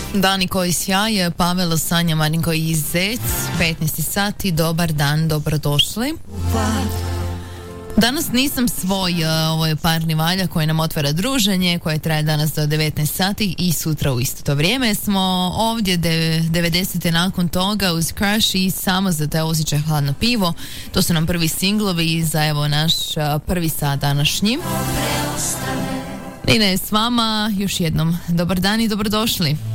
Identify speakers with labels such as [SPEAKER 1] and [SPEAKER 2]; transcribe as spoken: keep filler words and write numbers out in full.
[SPEAKER 1] Dani koji sjaje, Pavel, Sanja, Marinko i Zec, petnaest sati, dobar dan, dobrodošli. Danas nisam svoj, ovo je parni valja koji nam otvara druženje, koje traje danas do devetnaest sati i sutra u isto to vrijeme. Smo ovdje devedesete nakon toga uz Crush i Samo za te osjećaj hladno pivo. To su nam prvi singlovi za evo naš prvi sat današnji. Nina je s vama, još jednom dobar dan i dobrodošli.